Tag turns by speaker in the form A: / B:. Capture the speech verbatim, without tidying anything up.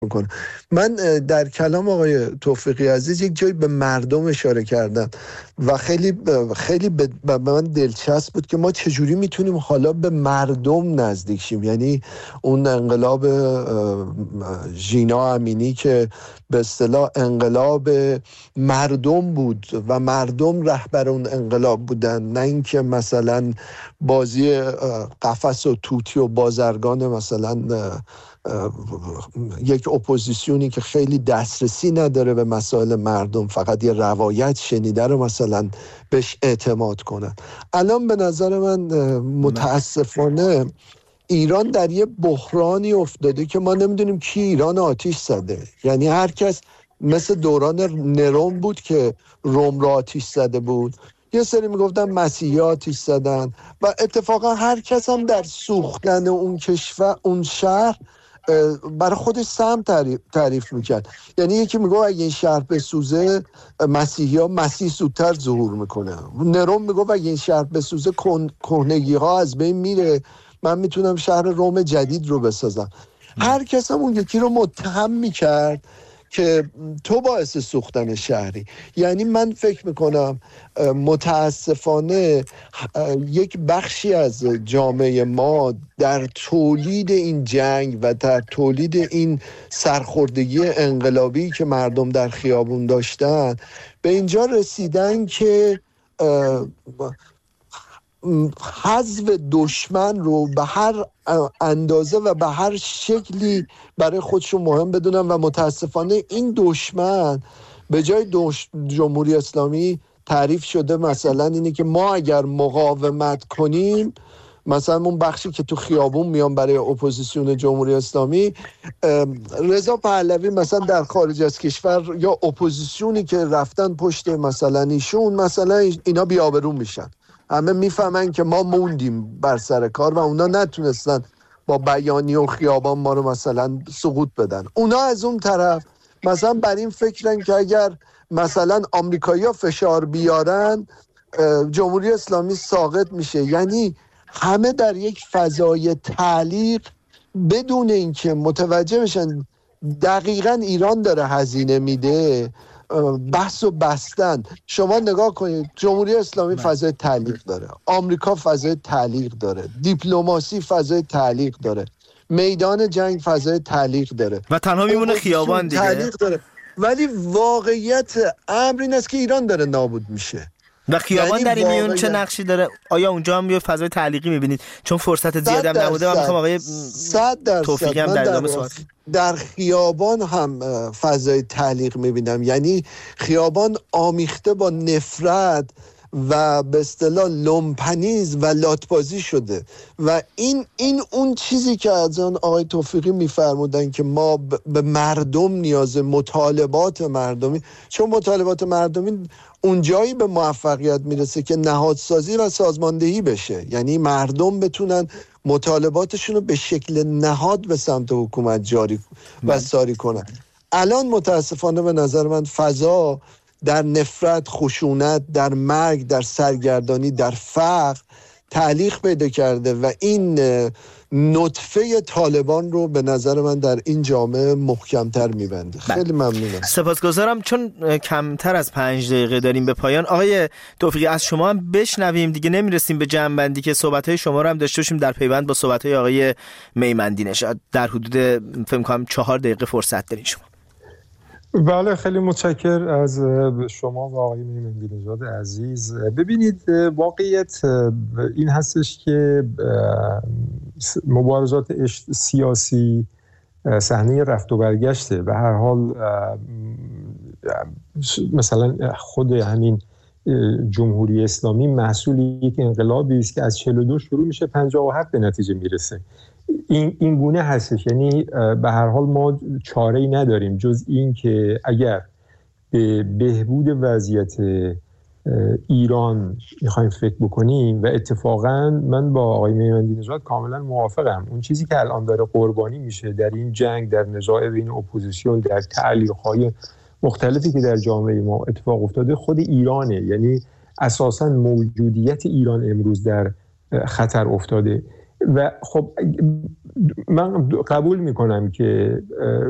A: میکنه. من در کلام آقای توفیقی عزیز یک جایی به مردم اشاره کردم و خیلی خیلی به من دلچسب بود که ما چجوری میتونیم حالا به مردم نزدیک شیم. یعنی اون انقلاب ژینا امینی که به اصطلاح انقلاب مردم بود و مردم رهبر اون انقلاب بودن، نه اینکه مثلا بازی قفس و توتی و بازرگان مثلا یک اپوزیسیونی که خیلی دسترسی نداره به مسائل مردم، فقط یه روایت شنیده رو مثلا بهش اعتماد کنن. الان به نظر من متاسفانه ایران در یه بحرانی افتاده که ما نمیدونیم کی ایران آتیش زده. یعنی هر کس مثل دوران نرون بود که روم را آتیش زده بود، یه سری میگفتن مسیحی آتیش زدن و اتفاقا هر کس هم در سوختن اون کشور اون شهر برای خودش سهم تعریف, تعریف میکرد. یعنی یکی میگه اگه این شهر بسوزه مسیحی ها مسیح زودتر ظهور میکنه. نرون میگه اگه این شهر بسوزه کهنگی ها از بین میره، من میتونم شهر روم جدید رو بسازم. هر کس هم اون یکی رو متهم میکرد که تو باعث سوختن شهری. یعنی من فکر میکنم متاسفانه یک بخشی از جامعه ما در تولید این جنگ و در تولید این سرخوردگی انقلابی که مردم در خیابون داشتن به اینجا رسیدن که حذف دشمن رو به هر اندازه و به هر شکلی برای خودشون مهم بدونن و متاسفانه این دشمن به جای دش... جمهوری اسلامی تعریف شده مثلا اینه که ما اگر مقاومت کنیم، مثلا اون بخشی که تو خیابون میان برای اپوزیسیون جمهوری اسلامی، رضا پهلوی مثلا در خارج از کشور یا اپوزیسیونی که رفتن پشت مثلا ایشون، مثلا اینا بی‌آبرو میشن. همه میفهمن که ما موندیم بر سر کار و اونا نتونستن با بیانیه و خیابان ما رو مثلا سقوط بدن. اونا از اون طرف مثلا بر این فکرن که اگر مثلا آمریکایی‌ها فشار بیارن جمهوری اسلامی ساقط میشه. یعنی همه در یک فضای تعلیق بدون اینکه متوجه بشن دقیقاً ایران داره هزینه میده، بحث و بستن. شما نگاه کنید، جمهوری اسلامی فضای تعلیق داره، آمریکا فضای تعلیق داره، دیپلماسی فضای تعلیق داره، میدان جنگ فضای تعلیق داره
B: و تنها میمونه خیابان دیگه
A: تعلیق داره. ولی واقعیت امر این است که ایران داره نابود میشه.
B: و خیابان
A: یعنی
B: در این میون
A: واقعیت...
B: چه نقشی داره؟ آیا اونجا هم یه فضای تعلیقی میبینید؟ چون فرصت زیادی هم نبوده و میخوام آقای توفیقی هم در ادامه صحبت.
A: در خیابان هم فضای تعلیق میبینم. یعنی خیابان آمیخته با نفرت و به اصطلاح لومپنیز و لاتبازی شده و این این اون چیزی که از آن آقای توفیقی میفرمودن که ما به مردم نیازه، مطالبات مردمی، چون مطالبات مردمی اون جایی به موفقیت میرسه که نهادسازی و سازماندهی بشه. یعنی مردم بتونن مطالباتشون رو به شکل نهاد به سمت حکومت جاری و ساری کنن. الان متاسفانه به نظر من فضا در نفرت، خشونت، در مرگ، در سرگردانی، در فقر تعلیق پیدا کرده و این نطفه طالبان رو به نظر من در این جامعه محکمتر میبنده. خیلی ممنونم.
B: سپاسگزارم. چون کمتر از پنج دقیقه داریم به پایان، آقای توفیقی از شما هم بشنویم دیگه، نمیرسیم به جمع‌بندی که صحبت‌های شما رو هم داشته باشیم در پیوند با صحبت‌های آقای میمندی نژاد. در حدود فکر کنم چهار دقیقه فرصت دارین شما.
C: بله، خیلی متشکر از شما و آقای میمندی نژاد عزیز. ببینید، واقعیت این هستش که مبارزات سیاسی صحنه رفت و برگشته. به هر حال مثلا خود همین جمهوری اسلامی محصول یک انقلابی است که از چهل و دو شروع میشه، پنجاه و هفت به نتیجه میرسه. این این گونه هستش. یعنی به هر حال ما چاره‌ای نداریم جز این که اگر به بهبود وضعیت ایران میخوایم فکر بکنیم، و اتفاقا من با آقای میمندی نژاد کاملا موافقم، اون چیزی که الان داره قربانی میشه در این جنگ، در نزاع بین اپوزیسیون، در تعلیق‌های مختلفی که در جامعه ما اتفاق افتاده، خود ایرانه. یعنی اساساً موجودیت ایران امروز در خطر افتاده. و خب من قبول میکنم که